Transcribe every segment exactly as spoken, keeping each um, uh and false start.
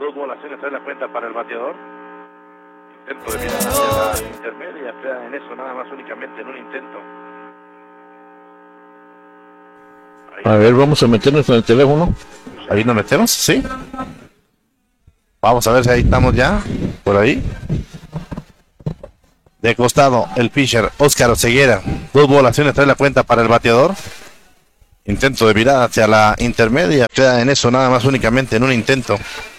Dos volaciones trae la cuenta para el bateador. Intento de mirar hacia la intermedia, queda en eso nada más, únicamente en un intento. Ahí a ver, vamos a meternos en el teléfono. Ahí nos metemos, ¿sí? Vamos a ver si ahí estamos ya, por ahí. De costado, el pitcher, Óscar Oseguera. Dos volaciones trae la cuenta para el bateador. Intento de virar hacia la intermedia. Queda en eso nada más, únicamente en un intento.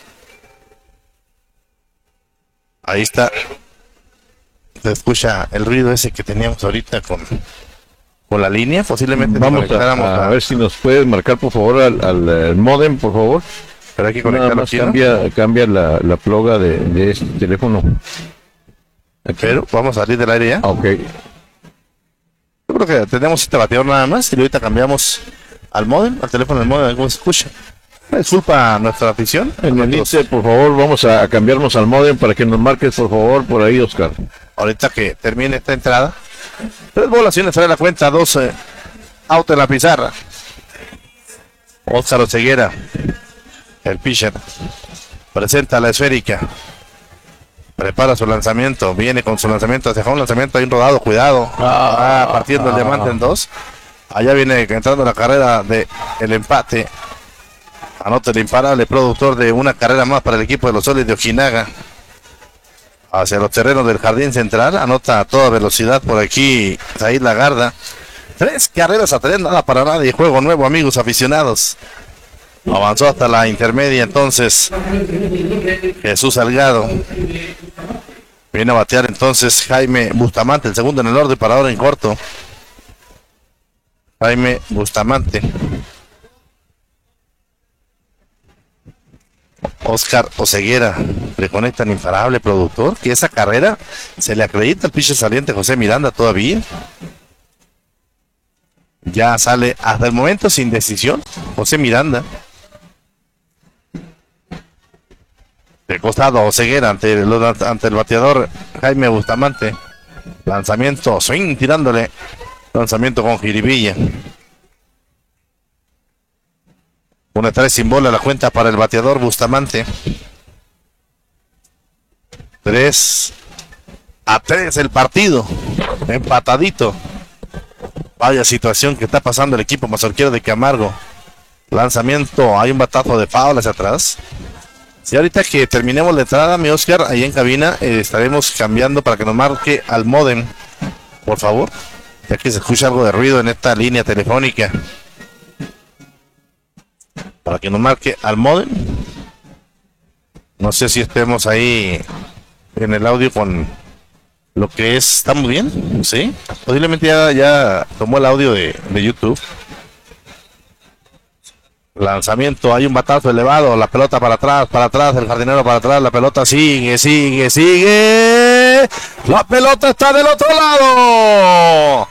Ahí está. Se escucha el ruido ese que teníamos ahorita con, con la línea. Posiblemente vamos a, a, a ver si nos puedes marcar por favor al, al, al modem, por favor. Pero hay que conectarlo aquí, cambia, ¿no? cambia la, la ploga de, de este teléfono. Aquí. Pero vamos a salir del aire ya. Ok. Yo creo que tenemos este bateador nada más y ahorita cambiamos al modem, al teléfono del modem, cómo se escucha. Disculpa a nuestra afición. En el índice, por favor, vamos a, a cambiarnos al modem para que nos marques, por favor, por ahí, Oscar. Ahorita que termine esta entrada. Tres volaciones trae la cuenta, dos eh, out en la pizarra. Óscar Oseguera, el pitcher, presenta la esférica. Prepara su lanzamiento, viene con su lanzamiento hacia un lanzamiento, hay un rodado, cuidado. Ah, ah, partiendo ah, el diamante en dos. Allá viene entrando la carrera de el empate. Anota el imparable productor de una carrera más para el equipo de los Soles de Ojinaga. Hacia los terrenos del jardín central. Anota a toda velocidad por aquí Said Lagarda. Tres carreras a tres, nada para nada. Y juego nuevo, amigos aficionados. Avanzó hasta la intermedia entonces Jesús Salgado. Viene a batear entonces Jaime Bustamante, el segundo en el orden para ahora en corto. Jaime Bustamante. Óscar Oseguera, reconectan imparable productor, que esa carrera se le acredita al pitcher saliente José Miranda todavía. Ya sale hasta el momento sin decisión José Miranda. De costado Oseguera ante el, ante el bateador Jaime Bustamante. Lanzamiento, swing tirándole. Lanzamiento con jiribilla. Una tres sin bola la cuenta para el bateador Bustamante. tres a tres el partido. Empatadito. Vaya situación que está pasando el equipo mazorquero de Camargo. Lanzamiento, hay un batazo de foul hacia atrás. Si ahorita que terminemos la entrada, mi Oscar, ahí en cabina, eh, estaremos cambiando para que nos marque al modem, por favor, ya que se escucha algo de ruido en esta línea telefónica. Para que nos marque al modem. No sé si estemos ahí en el audio con lo que es. ¿Estamos bien? Sí. Posiblemente ya, ya tomó el audio de, de YouTube. Lanzamiento, hay un batazo elevado. La pelota para atrás, para atrás. El jardinero para atrás. La pelota sigue, sigue, sigue. La pelota está del otro lado.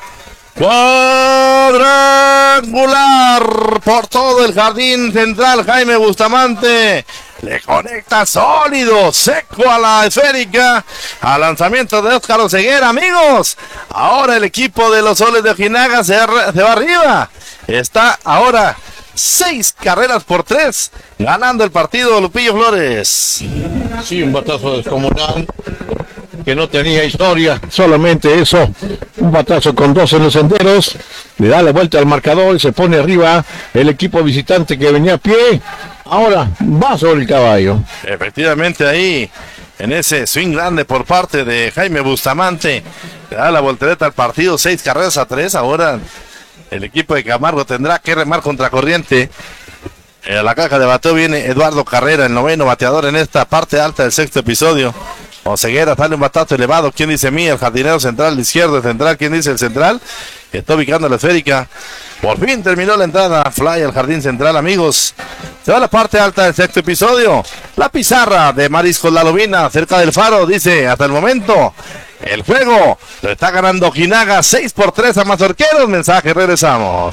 Cuadrangular por todo el jardín central. Jaime Bustamante le conecta sólido, seco a la esférica. Al lanzamiento de Óscar Oseguera, amigos. Ahora el equipo de los Soles de Ojinaga se, se va arriba. Está ahora seis carreras por tres, ganando el partido Lupillo Flores. Sí, un batazo descomunal que no tenía historia, solamente eso, un batazo con dos en los senderos, le da la vuelta al marcador y se pone arriba el equipo visitante que venía a pie, ahora va sobre el caballo. Efectivamente ahí, en ese swing grande por parte de Jaime Bustamante, le da la voltereta al partido, seis carreras a tres, ahora el equipo de Camargo tendrá que remar contra corriente. En la caja de bateo viene Eduardo Carrera, el noveno bateador en esta parte alta del sexto episodio. Oseguera sale un batazo elevado. ¿Quién dice mí? El jardinero central, de izquierdo, el central. ¿Quién dice el central? Está ubicando la esférica. Por fin terminó la entrada. Fly al jardín central, amigos. Se va a la parte alta del sexto episodio. La pizarra de Mariscos La Lobina, cerca del faro, dice hasta el momento. El juego lo está ganando Ojinaga seis por tres a Mazorqueros. Mensaje, regresamos.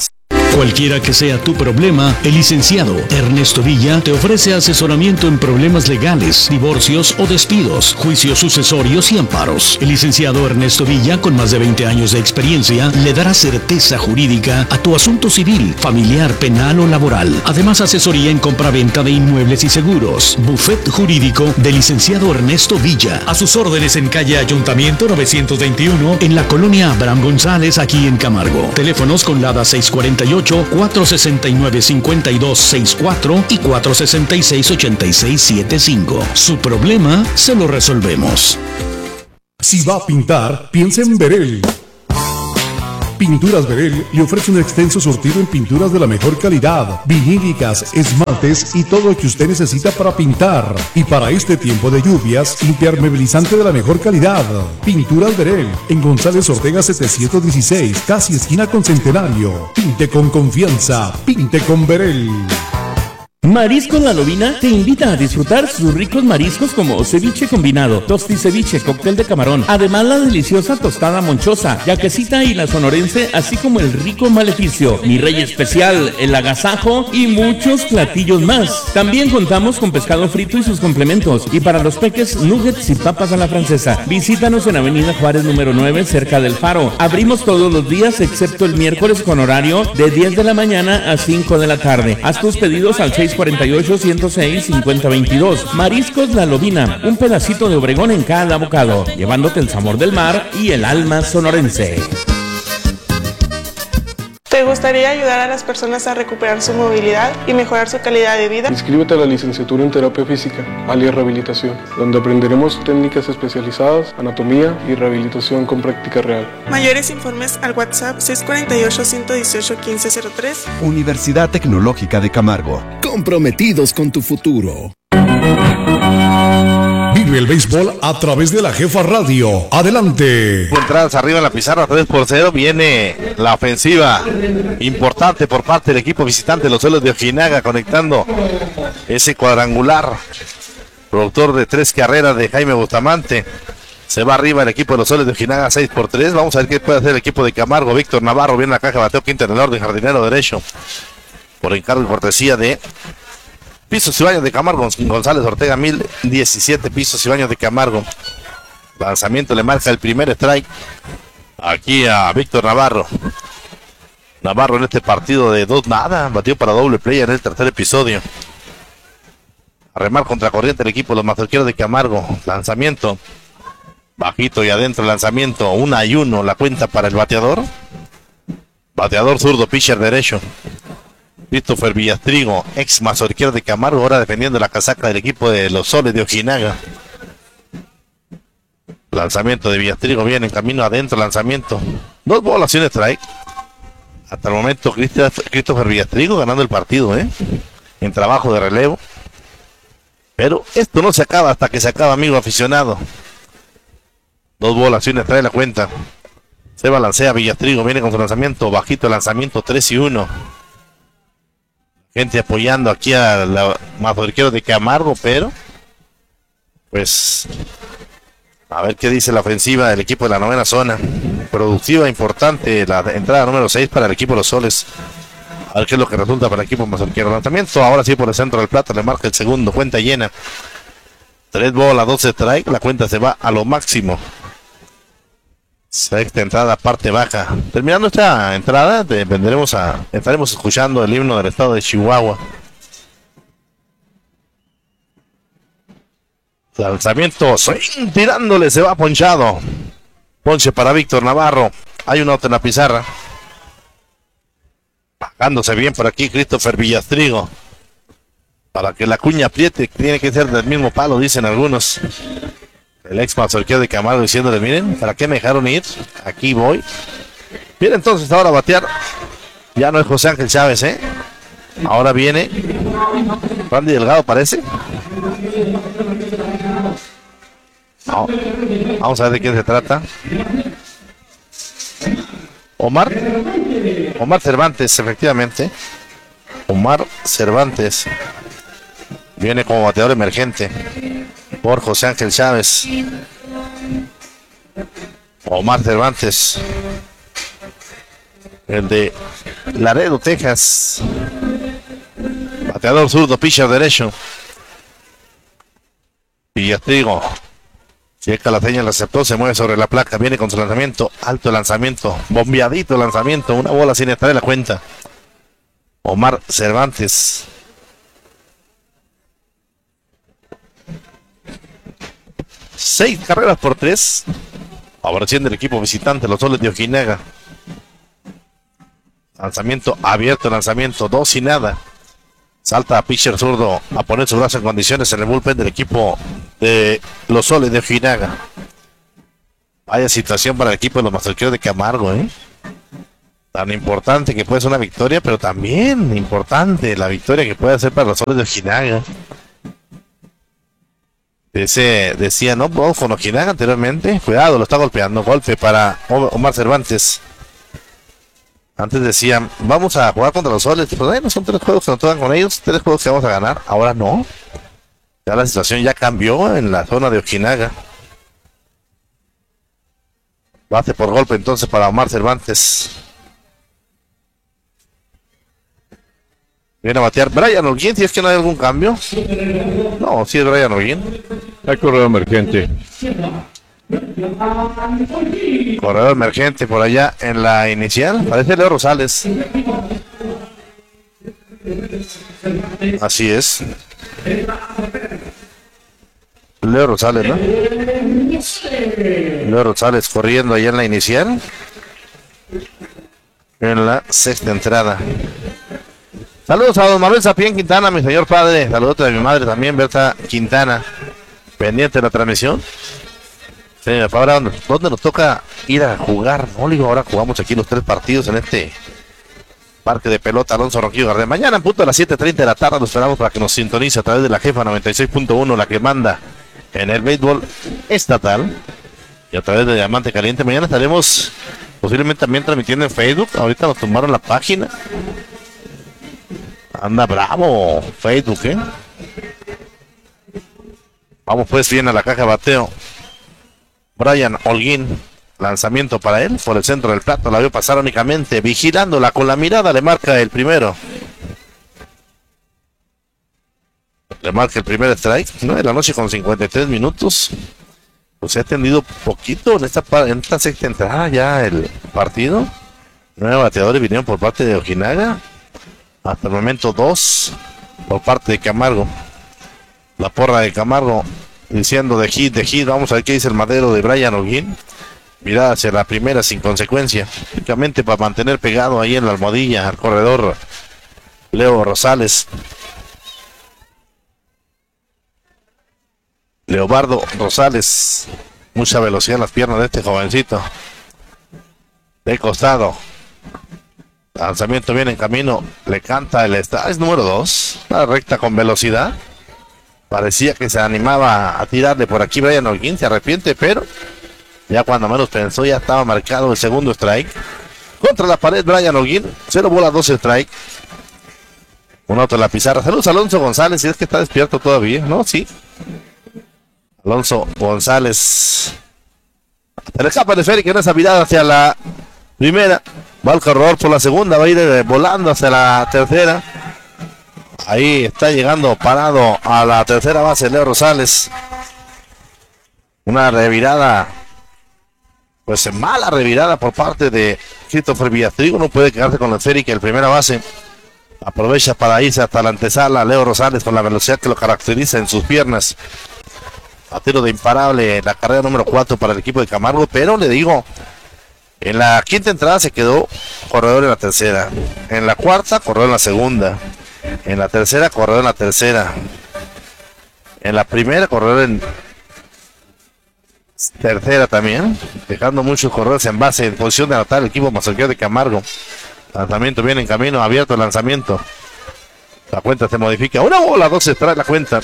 Cualquiera que sea tu problema, el licenciado Ernesto Villa te ofrece asesoramiento en problemas legales, divorcios o despidos, juicios sucesorios y amparos. El licenciado Ernesto Villa, con más de veinte años de experiencia, le dará certeza jurídica a tu asunto civil, familiar, penal o laboral. Además, asesoría en compraventa de inmuebles y seguros. Bufet jurídico del licenciado Ernesto Villa. A sus órdenes en calle Ayuntamiento novecientos veintiuno, en la colonia Abraham González, aquí en Camargo. Teléfonos con LADA seis cuarenta y ocho, cuatro sesenta y nueve, cincuenta y dos sesenta y cuatro y cuatro sesenta y seis, ochenta y seis setenta y cinco. Su problema se lo resolvemos. Si va a pintar, piensa en Verel. Pinturas Verel le ofrece un extenso surtido en pinturas de la mejor calidad, vinílicas, esmaltes y todo lo que usted necesita para pintar. Y para este tiempo de lluvias, impermeabilizante de la mejor calidad. Pinturas Verel, en González Ortega setecientos dieciséis, casi esquina con Centenario. Pinte con confianza, pinte con Verel. Mariscos La Lobina te invita a disfrutar sus ricos mariscos como ceviche combinado, tosti ceviche, cóctel de camarón, además la deliciosa tostada monchosa, yaquecita y la sonorense, así como el rico maleficio, mi rey especial, el agasajo y muchos platillos más. También contamos con pescado frito y sus complementos, y para los peques, nuggets y papas a la francesa. Visítanos en Avenida Juárez número nueve, cerca del Faro. Abrimos todos los días excepto el miércoles con horario de diez de la mañana a cinco de la tarde. Haz tus pedidos al seis cuarenta y ocho, ciento seis, cincuenta veintidós. Mariscos La Lobina, un pedacito de Obregón en cada bocado, llevándote el sabor del mar y el alma sonorense. ¿Te gustaría ayudar a las personas a recuperar su movilidad y mejorar su calidad de vida? Inscríbete a la licenciatura en terapia física, alias rehabilitación, donde aprenderemos técnicas especializadas, anatomía y rehabilitación con práctica real. Mayores informes al WhatsApp seis cuarenta y ocho, ciento dieciocho, quince cero tres. Universidad Tecnológica de Camargo. Comprometidos con tu futuro. Vive el béisbol a través de la Jefa Radio. Adelante. Entradas arriba en la pizarra, tres por cero. Viene la ofensiva importante por parte del equipo visitante, los Soles de Ojinaga, conectando ese cuadrangular. Productor de tres carreras de Jaime Bustamante. Se va arriba el equipo de los Soles de Ojinaga, seis por tres. Vamos a ver qué puede hacer el equipo de Camargo. Víctor Navarro viene a la caja, bateo quinto en el orden, jardinero derecho. Por encargo y cortesía de Pisos y Baños de Camargo, González Ortega, mil diecisiete Pisos y Baños de Camargo. Lanzamiento le marca el primer strike aquí a Víctor Navarro. Navarro en este partido de dos nada, batió para doble play en el tercer episodio. A remar contra corriente el equipo de los mazorqueros de Camargo. Lanzamiento bajito y adentro, lanzamiento una y uno, la cuenta para el bateador. Bateador zurdo, pitcher derecho. Christopher Villastrigo, ex mazorquero de Camargo, ahora defendiendo la casaca del equipo de los Soles de Ojinaga. Lanzamiento de Villastrigo, viene en camino adentro, lanzamiento. Dos bolas y un strike. Hasta el momento Christopher Villastrigo ganando el partido, ¿eh? En trabajo de relevo. Pero esto no se acaba hasta que se acaba, amigo aficionado. Dos bolas y un strike la cuenta. Se balancea Villastrigo, viene con su lanzamiento, bajito lanzamiento, tres y uno. Gente apoyando aquí a la mazorquero de Camargo, pero pues a ver qué dice la ofensiva del equipo de la novena zona. Productiva, importante la entrada número seis para el equipo de los Soles. A ver qué es lo que resulta para el equipo mazorquero. Lanzamiento ahora sí por el centro del plato, le marca el segundo, cuenta llena. Tres bolas, doce strike, la cuenta se va a lo máximo. Sexta entrada, parte baja. Terminando esta entrada, te vendremos a, estaremos escuchando el himno del estado de Chihuahua. Lanzamiento, swing, tirándole, se va ponchado. Ponche para Víctor Navarro. Hay un auto en la pizarra. Bajándose bien por aquí Christopher Villastrigo. Para que la cuña apriete, tiene que ser del mismo palo, dicen algunos. El ex mazorquero de Camargo diciéndole, miren, ¿para qué me dejaron ir? Aquí voy. Viene entonces ahora a batear. Ya no es José Ángel Chávez, ¿eh? Ahora viene Randy Delgado, parece. No. Vamos a ver de quién se trata. Omar. Omar Cervantes, efectivamente. Omar Cervantes. Viene como bateador emergente por José Ángel Chávez. Omar Cervantes, el de Laredo, Texas. Bateador zurdo, pitcher derecho. Y ya te digo, checa la señal, receptor, se mueve sobre la placa, viene con su lanzamiento, alto lanzamiento, bombeadito lanzamiento, una bola sin estar en la cuenta. Omar Cervantes. Seis carreras por tres. Favoreciendo el equipo visitante, los Soles de Ojinaga. Lanzamiento abierto, lanzamiento, dos y nada. Salta a pitcher zurdo a poner su brazo en condiciones en el bullpen del equipo de los Soles de Ojinaga. Vaya situación para el equipo de los Mazorqueros de Camargo, ¿eh? Tan importante que puede ser una victoria, pero también importante la victoria que puede ser para los Soles de Ojinaga. Ese decía, no, vamos con Ojinaga anteriormente. Cuidado, lo está golpeando. Golpe para Omar Cervantes. Antes decían, vamos a jugar contra los Soles. Pero bueno, son tres juegos que nos tocan con ellos. Tres juegos que vamos a ganar. Ahora no. Ya la situación ya cambió en la zona de Ojinaga. Bate por golpe entonces para Omar Cervantes. Viene a batear Brian Holguín, si es que no hay algún cambio. No, sí es Brian Holguín. Hay corredor emergente. Corredor emergente por allá en la inicial. Parece Leo Rosales. Así es. Leo Rosales, ¿no? Leo Rosales corriendo allá en la inicial. En la sexta entrada. Saludos a don Manuel Sapien Quintana, mi señor padre. Saludos a mi madre también, Berta Quintana. Pendiente de la transmisión. Sí, ahora, ¿dónde, ¿dónde nos toca ir a jugar? No, digo, ahora jugamos aquí los tres partidos en este parque de pelota Alonso Ronquillo Gardel. Mañana en punto a las siete treinta de la tarde lo esperamos para que nos sintonice a través de la Jefa noventa y seis punto uno, la que manda en el béisbol estatal. Y a través de Diamante Caliente. Mañana estaremos posiblemente también transmitiendo en Facebook. Ahorita nos tomaron la página. Anda bravo Facebook, ¿eh? Vamos pues bien a la caja de bateo. Brian Holguín, lanzamiento para él por el centro del plato, la vio pasar únicamente, vigilándola con la mirada, le marca el primero. Le marca el primer strike, ¿no? De la noche con cincuenta y tres minutos. Pues se ha tendido poquito en esta, en esta sexta entrada ya el partido. Nueve bateadores vinieron por parte de Ojinaga. Hasta el momento dos por parte de Camargo. La porra de Camargo diciendo de hit, de hit. Vamos a ver qué dice el madero de Brian Holguín. Mirada hacia la primera sin consecuencia. Únicamente para mantener pegado ahí en la almohadilla al corredor Leo Rosales. Leobardo Rosales. Mucha velocidad en las piernas de este jovencito. De costado. Lanzamiento viene en camino. Le canta el esta. Es número dos. Una recta con velocidad. Parecía que se animaba a tirarle por aquí Brian Holguín. Se arrepiente, pero ya cuando menos pensó ya estaba marcado el segundo strike. Contra la pared Brian Holguín. Cero bola, dos strike. Un auto en la pizarra. Saludos a Alonso González. Si es que está despierto todavía, ¿no? Sí. Alonso González. Se le escapa el esférico en esa mirada hacia la primera. Va el corredor por la segunda. Va a ir eh, volando hacia la tercera. Ahí está llegando parado a la tercera base Leo Rosales. Una revirada. Pues mala revirada por parte de Christopher Villatrigo. No puede quedarse con la esférica el primera base. Aprovecha para irse hasta la antesala Leo Rosales con la velocidad que lo caracteriza en sus piernas. A tiro de imparable la carrera número cuatro para el equipo de Camargo. Pero le digo, en la quinta entrada se quedó corredor en la tercera. En la cuarta, corredor en la segunda. En la tercera, corredor en la tercera. En la primera, corredor en tercera también. Dejando muchos corredores en base, en posición de anotar el equipo mazorquero de Camargo. Lanzamiento viene en camino, abierto el lanzamiento. La cuenta se modifica. Una bola, dos se trae la cuenta.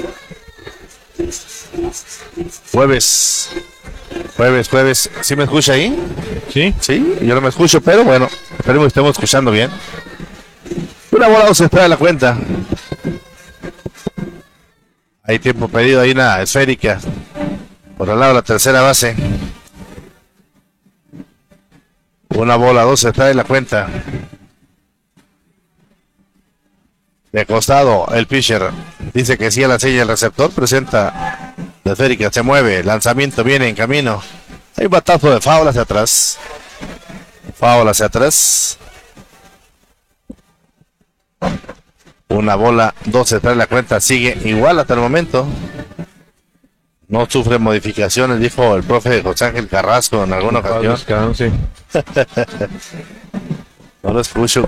Jueves. Jueves, jueves. ¿Sí me escucha ahí? Sí. Sí, yo no me escucho, pero bueno, esperemos que estemos escuchando bien. Una bola, dos se trae la cuenta. Hay tiempo pedido, ahí una esférica. Por el lado de la tercera base. Una bola, dos se trae la cuenta. De costado, el pitcher dice que sí a la seña, el receptor presenta la esférica, se mueve, lanzamiento viene en camino. Hay un batazo de foul hacia atrás. Foul hacia atrás. Una bola, doce trae la cuenta, sigue igual hasta el momento. No sufre modificaciones, dijo el profe José Ángel Carrasco en alguna ocasión. Sí. No lo escucho.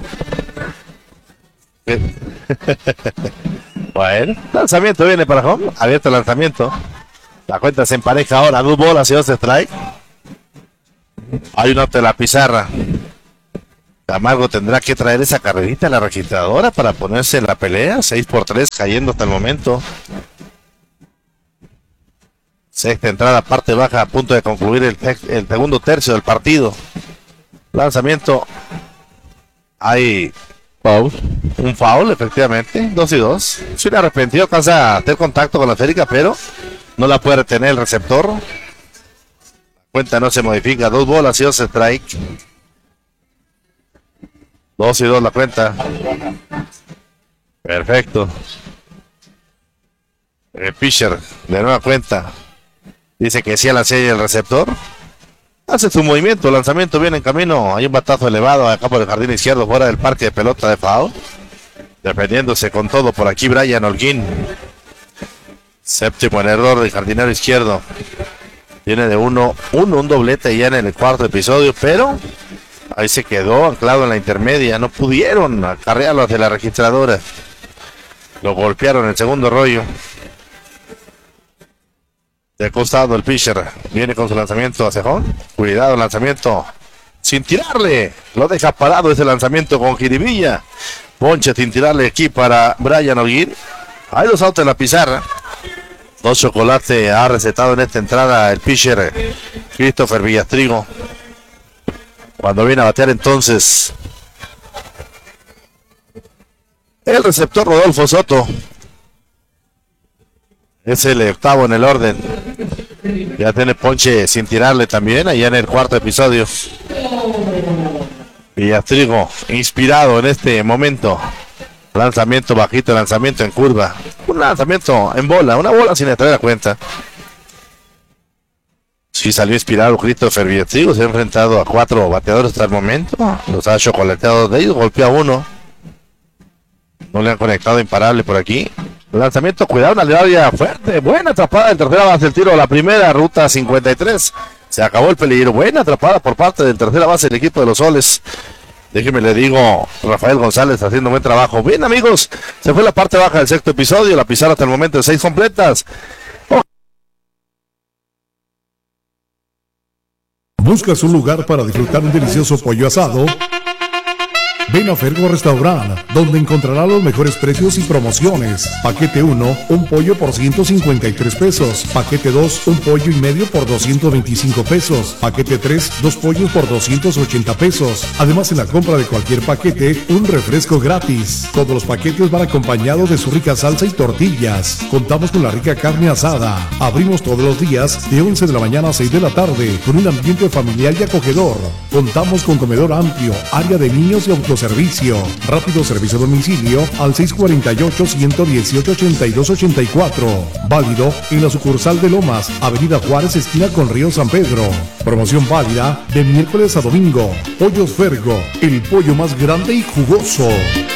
Bueno, lanzamiento viene para home, abierto el lanzamiento. La cuenta se empareja ahora, dos bolas y dos strike. Hay un out de la pizarra. Camargo tendrá que traer esa carrerita a la registradora para ponerse en la pelea. seis por tres cayendo hasta el momento. Sexta entrada, parte baja, a punto de concluir el, el segundo tercio del partido. Lanzamiento. Hay foul. Un foul, efectivamente. Dos y dos. Si un arrepentido alcanza a tener contacto con la esférica, pero no la puede retener el receptor. La cuenta no se modifica. Dos bolas y dos strike. Dos y dos la cuenta. Perfecto. El pitcher de nueva cuenta dice que sí a la serie del receptor. Hace su movimiento, el lanzamiento viene en camino. Hay un batazo elevado acá por el jardín izquierdo, fuera del parque de pelota de foul. Defendiéndose con todo por aquí Brian Holguín. Séptimo en error del jardinero izquierdo. Tiene de uno, uno, un doblete ya en el cuarto episodio, pero ahí se quedó anclado en la intermedia. No pudieron acarrearlo hacia la registradora. Lo golpearon en el segundo rollo. De costado el pitcher viene con su lanzamiento hacia home. Cuidado, lanzamiento sin tirarle. Lo deja parado ese lanzamiento con jiribilla. Ponche sin tirarle aquí para Brian Holguín. Hay los outs en la pizarra. Dos chocolates ha recetado en esta entrada el pitcher Christopher Villastrigo. Cuando viene a batear entonces el receptor Rodolfo Soto. Es el octavo en el orden. Ya tiene ponche sin tirarle también allá en el cuarto episodio. Villastrigo inspirado en este momento. Lanzamiento bajito, lanzamiento en curva. Un lanzamiento en bola, una bola sin traer la cuenta. Sí salió inspirado Christopher Villastrigo. Se ha enfrentado a cuatro bateadores hasta el momento. Los ha chocolateado de ellos, golpeó a uno. No le han conectado imparable por aquí. Lanzamiento, cuidado, una levadilla fuerte. Buena atrapada en tercera base, el tiro a la primera, ruta cincuenta y tres. Se acabó el peligro. Buena atrapada por parte del tercera base del equipo de los Soles. Déjeme le digo, Rafael González haciendo buen trabajo. Bien, amigos, se fue la parte baja del sexto episodio. La pizarra hasta el momento de seis completas. Oh. ¿Buscas un lugar para disfrutar un delicioso pollo asado? Ven a Fergo Restaurant, donde encontrará los mejores precios y promociones. Paquete uno, un pollo por ciento cincuenta y tres pesos. Paquete dos, un pollo y medio por doscientos veinticinco pesos. Paquete tres, dos pollos por doscientos ochenta pesos. Además, en la compra de cualquier paquete, un refresco gratis. Todos los paquetes van acompañados de su rica salsa y tortillas. Contamos con la rica carne asada. Abrimos todos los días de once de la mañana a seis de la tarde, con un ambiente familiar y acogedor. Contamos con comedor amplio, área de niños y autoservicio. Rápido servicio a domicilio al seis cuarenta y ocho, ciento dieciocho, ochenta y dos ochenta y cuatro. Válido en la sucursal de Lomas, Avenida Juárez, esquina con Río San Pedro. Promoción válida de miércoles a domingo. Pollos Fergo, el pollo más grande y jugoso.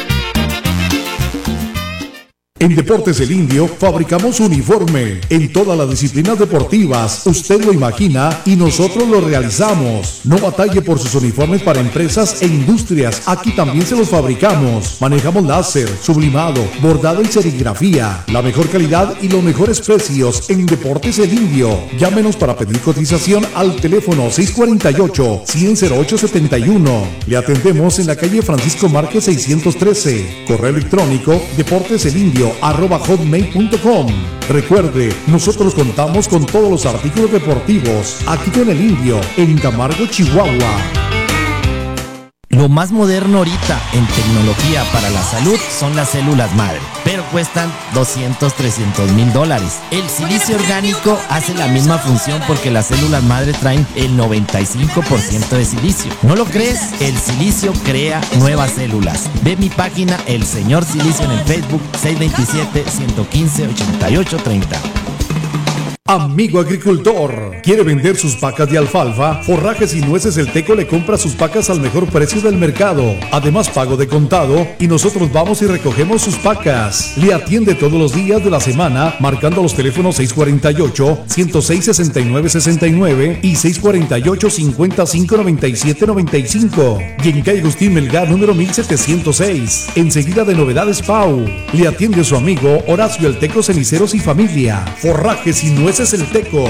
En Deportes El Indio fabricamos uniforme en todas las disciplinas deportivas. Usted lo imagina y nosotros lo realizamos. No batalle por sus uniformes para empresas e industrias. Aquí también se los fabricamos. Manejamos láser, sublimado, bordado y serigrafía. La mejor calidad y los mejores precios en Deportes El Indio. Llámenos para pedir cotización al teléfono seis cuarenta y ocho, cien, cero ocho setenta y uno. Le atendemos en la calle Francisco Márquez seiscientos trece. Correo electrónico deporteselindio arroba hotmail punto com. Recuerde, nosotros contamos con todos los artículos deportivos aquí con El Indio en Camargo, Chihuahua. Lo más moderno ahorita en tecnología para la salud son las células madre, pero cuestan doscientos, trescientos mil dólares. El silicio orgánico hace la misma función porque las células madre traen el noventa y cinco por ciento de silicio. ¿No lo crees? El silicio crea nuevas células. Ve mi página El Señor Silicio en el Facebook, seis dos siete, uno uno cinco, ocho ocho tres cero. Amigo agricultor, ¿quiere vender sus pacas de alfalfa? Forrajes y Nueces El Teco le compra sus pacas al mejor precio del mercado. Además, pago de contado y nosotros vamos y recogemos sus pacas. Le atiende todos los días de la semana marcando los teléfonos seis cuatro ocho, uno cero seis, seis nueve seis nueve y seis cuatro ocho, cinco cinco nueve siete nueve cinco. Y en calle Agustín Melgar, número mil setecientos seis. Enseguida de Novedades Pau. Le atiende su amigo Horacio El Teco Ceniceros y Familia. Forrajes y Nueces El Teco.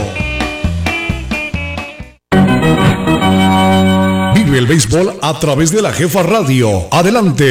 Vive el béisbol a través de la Jefa Radio. Adelante.